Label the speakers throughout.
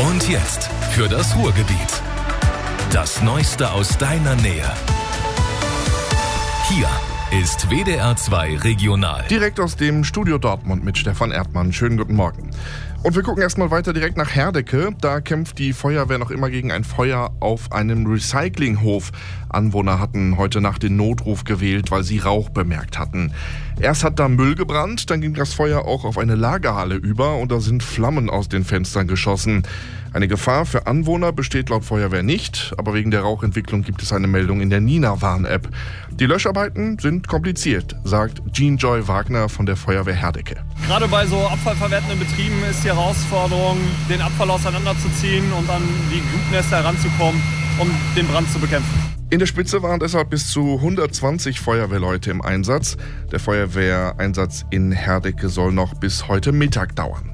Speaker 1: Und jetzt für das Ruhrgebiet. Das Neueste aus deiner Nähe. Hier ist WDR 2 Regional.
Speaker 2: Direkt aus dem Studio Dortmund mit Stefan Erdmann. Schönen guten Morgen. Und wir gucken erstmal weiter direkt nach Herdecke. Da kämpft die Feuerwehr noch immer gegen ein Feuer auf einem Recyclinghof. Anwohner hatten heute Nacht den Notruf gewählt, weil sie Rauch bemerkt hatten. Erst hat da Müll gebrannt, dann ging das Feuer auch auf eine Lagerhalle über und da sind Flammen aus den Fenstern geschossen. Eine Gefahr für Anwohner besteht laut Feuerwehr nicht, aber wegen der Rauchentwicklung gibt es eine Meldung in der Nina-Warn-App. Die Löscharbeiten sind kompliziert, sagt Jean-Joy Wagner von der Feuerwehr Herdecke.
Speaker 3: Gerade bei so abfallverwertenden Betrieben ist die Herausforderung, den Abfall auseinanderzuziehen und an die Glutnester heranzukommen, um den Brand zu bekämpfen.
Speaker 2: In der Spitze waren deshalb bis zu 120 Feuerwehrleute im Einsatz. Der Feuerwehreinsatz in Herdecke soll noch bis heute Mittag dauern.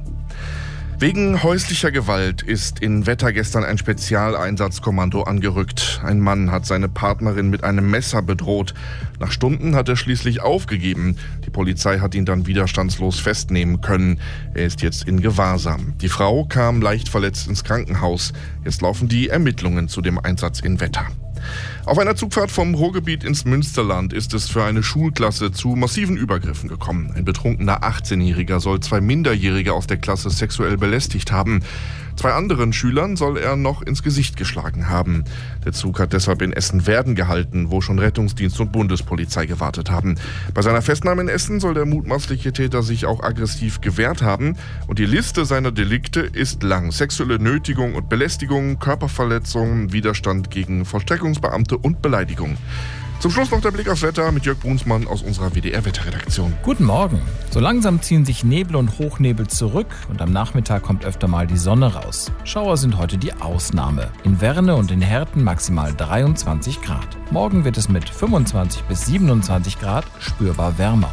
Speaker 2: Wegen häuslicher Gewalt ist in Wetter gestern ein Spezialeinsatzkommando angerückt. Ein Mann hat seine Partnerin mit einem Messer bedroht. Nach Stunden hat er schließlich aufgegeben. Die Polizei hat ihn dann widerstandslos festnehmen können. Er ist jetzt in Gewahrsam. Die Frau kam leicht verletzt ins Krankenhaus. Jetzt laufen die Ermittlungen zu dem Einsatz in Wetter. Auf einer Zugfahrt vom Ruhrgebiet ins Münsterland ist es für eine Schulklasse zu massiven Übergriffen gekommen. Ein betrunkener 18-Jähriger soll 2 Minderjährige aus der Klasse sexuell belästigt haben. 2 anderen Schülern soll er noch ins Gesicht geschlagen haben. Der Zug hat deshalb in Essen-Werden gehalten, wo schon Rettungsdienst und Bundespolizei gewartet haben. Bei seiner Festnahme in Essen soll der mutmaßliche Täter sich auch aggressiv gewehrt haben. Und die Liste seiner Delikte ist lang. Sexuelle Nötigung und Belästigung, Körperverletzung, Widerstand gegen Vollstreckungsbeamte und Beleidigung. Zum Schluss noch der Blick aufs Wetter mit Jörg Brunsmann aus unserer WDR-Wetterredaktion.
Speaker 4: Guten Morgen. So langsam ziehen sich Nebel und Hochnebel zurück und am Nachmittag kommt öfter mal die Sonne raus. Schauer sind heute die Ausnahme. In Werne und in Herten maximal 23 Grad. Morgen wird es mit 25 bis 27 Grad spürbar wärmer.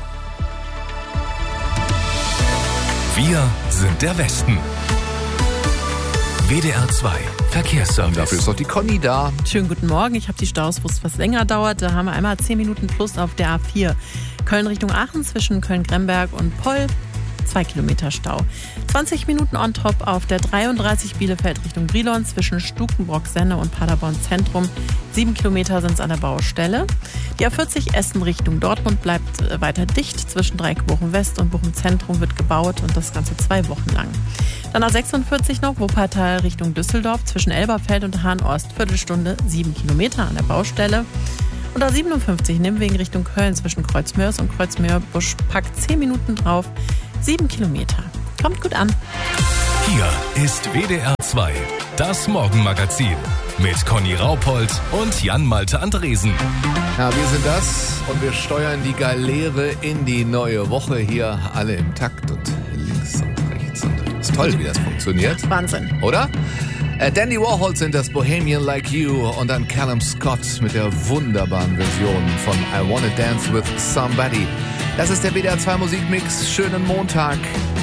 Speaker 1: Wir sind der Westen. WDR 2 Verkehrsservice.
Speaker 5: Dafür ist doch die Conny da.
Speaker 6: Schönen guten Morgen. Ich habe die Staus, wo es was länger dauert. Da haben wir einmal 10 Minuten plus auf der A4. Köln Richtung Aachen zwischen Köln-Gremberg und Poll. 2 Kilometer Stau. 20 Minuten on top auf der 33 Bielefeld Richtung Brilon zwischen Stukenbrock-Senne und Paderborn Zentrum. 7 Kilometer sind es an der Baustelle. Die A40 Essen Richtung Dortmund bleibt weiter dicht. Zwischen Dreieck Bochum West und Bochum Zentrum wird gebaut und das Ganze 2 Wochen lang. Dann A46 noch Wuppertal Richtung Düsseldorf zwischen Elberfeld und Hahn-Ost. Viertelstunde 7 Kilometer an der Baustelle. Und A57 Nimwegen Richtung Köln zwischen Kreuzmörs und Kreuzmöhr-Buschpack 10 Minuten drauf. 7 Kilometer. Kommt gut an.
Speaker 1: Hier ist WDR 2, das Morgenmagazin mit Conny Raupold und Jan-Malte Andresen.
Speaker 5: Ja, wir sind das und wir steuern die Galeere in die neue Woche hier alle im Takt und links und rechts. Und ist toll, wie das funktioniert.
Speaker 6: Wahnsinn.
Speaker 5: Oder? Dandy Warhol sind das Bohemian Like You und dann Callum Scott mit der wunderbaren Version von I Wanna Dance With Somebody. Das ist der WDR 2 Musikmix. Schönen Montag.